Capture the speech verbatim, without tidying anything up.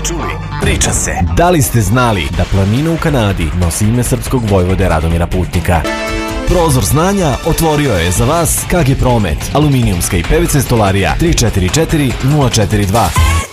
čuli, priča se. Da li ste znali da planina u Kanadi nosi ime srpskog vojvode Radomira Putnika? Prozor znanja otvorio je za vas K G Promet, aluminijumska i P V C stolarija tri četiri četiri nula četiri dva.